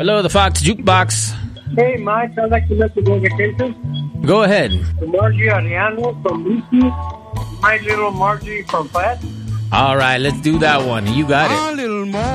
Hello, the Fox Jukebox. Hey, Mike, I'd like to make a dedication Go ahead. to Margie Ariano from Lucy, my little Margie from Platt. All right, let's do that one. You got it. A little more.